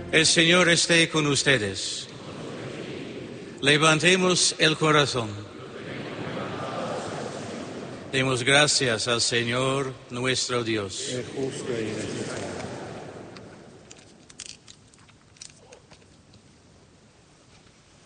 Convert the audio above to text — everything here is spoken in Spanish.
El Señor esté con ustedes. Levantemos el corazón. Demos gracias al Señor nuestro Dios. Es justo y necesario.